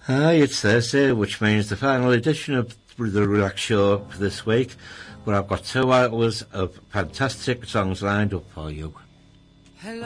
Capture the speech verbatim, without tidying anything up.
Hi, it's Thursday, which means the final edition of the Relax Show for this week, where I've got two hours of fantastic songs lined up for you.